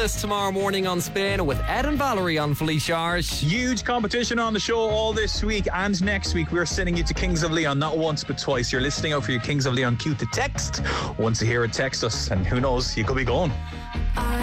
Fearless tomorrow morning on Spin with Ed and Valerie on Fully Charged. Huge competition on the show all this week and next week. We're sending you to Kings of Leon, not once but twice. You're listening out for your Kings of Leon cue to text. Once you hear it, text us, and who knows, you could be going.